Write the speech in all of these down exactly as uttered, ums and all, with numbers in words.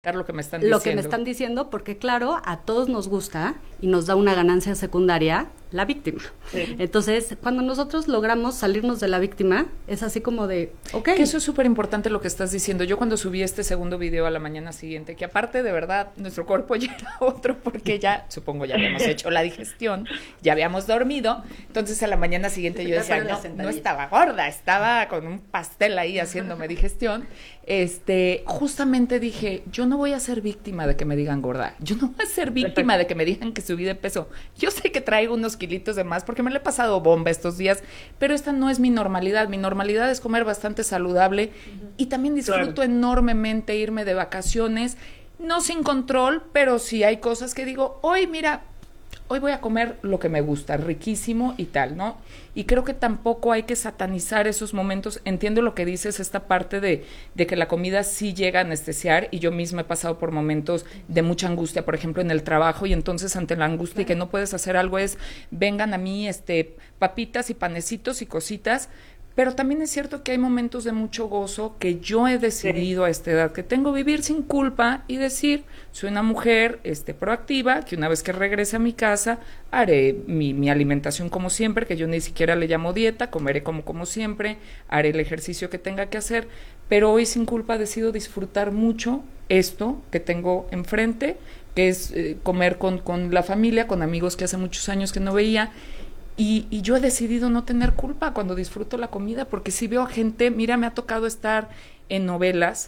lo que me están lo diciendo. que me están diciendo, porque claro, a todos nos gusta y nos da una ganancia secundaria la víctima. Sí. Entonces, cuando nosotros logramos salirnos de la víctima, es así como de, ok. Que eso es súper importante lo que estás diciendo. Yo cuando subí este segundo video a la mañana siguiente, que aparte de verdad, nuestro cuerpo ya era otro, porque ya, supongo ya habíamos hecho la digestión, ya habíamos dormido, entonces a la mañana siguiente yo decía, no, no estaba gorda, estaba con un pastel ahí haciéndome digestión. Este, justamente dije, yo no voy a ser víctima de que me digan gorda, yo no voy a ser víctima de que me digan que subí de peso. Yo sé que traigo unos kilitos de más porque me lo he pasado bomba estos días, pero esta no es mi normalidad. Mi normalidad es comer bastante saludable uh-huh. y también disfruto claro. enormemente irme de vacaciones, no sin control, pero sí hay cosas que digo, hoy mira, hoy voy a comer lo que me gusta, riquísimo y tal, ¿no? Y creo que tampoco hay que satanizar esos momentos. Entiendo lo que dices, esta parte de, de que la comida sí llega a anestesiar, y yo misma he pasado por momentos de mucha angustia, por ejemplo, en el trabajo, y entonces ante la angustia claro. y que no puedes hacer algo es, vengan a mí este papitas y panecitos y cositas. Pero también es cierto que hay momentos de mucho gozo que yo he decidido sí. a esta edad que tengo, vivir sin culpa y decir, soy una mujer este, proactiva, que una vez que regrese a mi casa haré mi, mi alimentación como siempre, que yo ni siquiera le llamo dieta, comeré como como siempre, haré el ejercicio que tenga que hacer, pero hoy sin culpa decido disfrutar mucho esto que tengo enfrente, que es eh, comer con, con la familia, con amigos que hace muchos años que no veía. Y, y yo he decidido no tener culpa cuando disfruto la comida, porque si veo a gente, mira, me ha tocado estar en novelas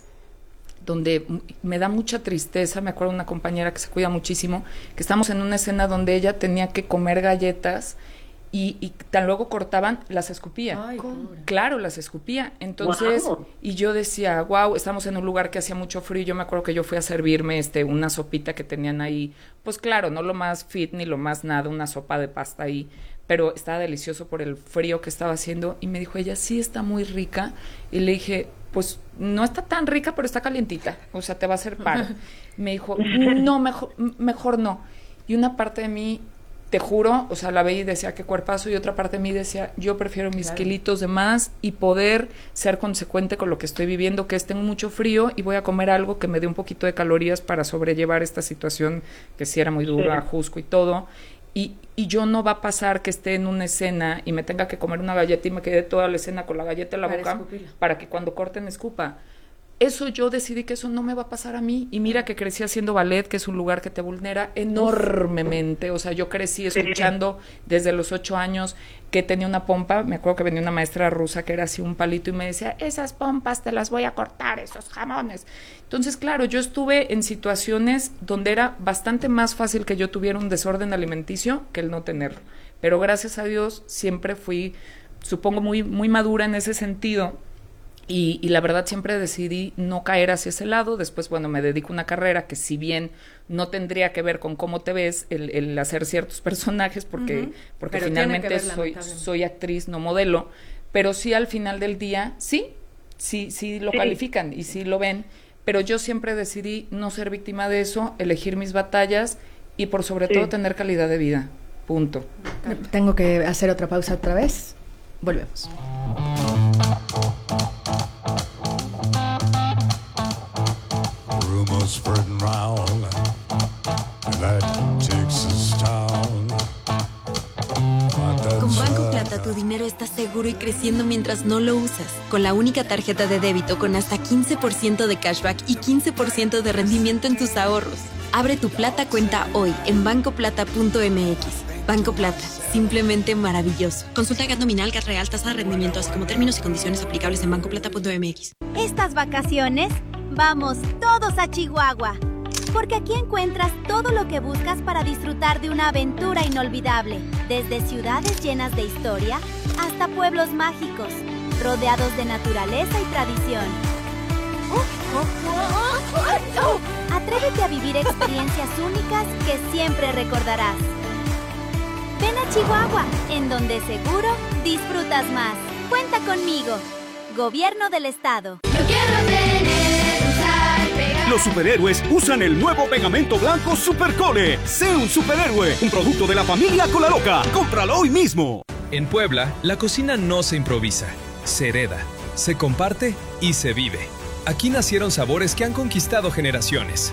donde me da mucha tristeza. Me acuerdo de una compañera que se cuida muchísimo, que estamos en una escena donde ella tenía que comer galletas y, y tan luego cortaban, las escupía. Ay, claro, las escupía. Entonces, wow. y yo decía, wow, estamos en un lugar que hacía mucho frío. Yo me acuerdo que yo fui a servirme este una sopita que tenían ahí, pues claro, no lo más fit ni lo más nada, una sopa de pasta ahí, pero estaba delicioso por el frío que estaba haciendo, y me dijo ella, sí está muy rica, y le dije, pues no está tan rica, pero está calientita, o sea, te va a hacer paro. Me dijo, no, mejor, mejor no. Y una parte de mí, te juro, o sea, la veía y decía, qué cuerpazo, y otra parte de mí decía, yo prefiero mis claro. kilitos de más y poder ser consecuente con lo que estoy viviendo, que es, tengo mucho frío y voy a comer algo que me dé un poquito de calorías para sobrellevar esta situación que sí era muy dura, sí. Jusco y todo. Y, y yo no va a pasar que esté en una escena y me tenga que comer una galleta y me quede toda la escena con la galleta en la para boca escupirla. Para que cuando corten escupa. Eso yo decidí que eso no me va a pasar a mí, y mira que crecí haciendo ballet, que es un lugar que te vulnera enormemente. O sea, yo crecí escuchando desde los ocho años que tenía una pompa. Me acuerdo que venía una maestra rusa que era así un palito y me decía, esas pompas te las voy a cortar, esos jamones. Entonces, claro, yo estuve en situaciones donde era bastante más fácil que yo tuviera un desorden alimenticio que el no tenerlo. Pero gracias a Dios siempre fui, supongo, muy, muy madura en ese sentido. Y, y la verdad siempre decidí no caer hacia ese lado. Después, bueno, me dedico a una carrera que si bien no tendría que ver con cómo te ves el, el hacer ciertos personajes, porque, uh-huh. porque finalmente soy, soy actriz, no modelo, pero sí al final del día, sí, sí, sí lo sí. califican y sí lo ven, pero yo siempre decidí no ser víctima de eso, elegir mis batallas y por sobre sí. todo tener calidad de vida, punto. Tengo que hacer otra pausa otra vez, volvemos. Spreading round that Texas town. Con Banco Plata tu dinero está seguro y creciendo mientras no lo usas. Con la única tarjeta de débito con hasta quince por ciento de cashback y quince por ciento de rendimiento en tus ahorros. Abre tu Plata cuenta hoy en banco plata punto m x. Banco Plata, simplemente maravilloso. Consulta G A T nominal, G A T real, tasa de rendimiento, así como términos y condiciones aplicables en banco plata punto m x. Estas vacaciones, vamos todos a Chihuahua, porque aquí encuentras todo lo que buscas para disfrutar de una aventura inolvidable, desde ciudades llenas de historia hasta pueblos mágicos, rodeados de naturaleza y tradición. Atrévete a vivir experiencias únicas que siempre recordarás. Ven a Chihuahua, en donde seguro disfrutas más. Cuenta conmigo. Gobierno del Estado. Yo quiero tener, usar, pegar. Los superhéroes usan el nuevo pegamento blanco Supercole. Sé un superhéroe, un producto de la familia Colaloca. Cómpralo hoy mismo. En Puebla, la cocina no se improvisa, se hereda, se comparte y se vive. Aquí nacieron sabores que han conquistado generaciones.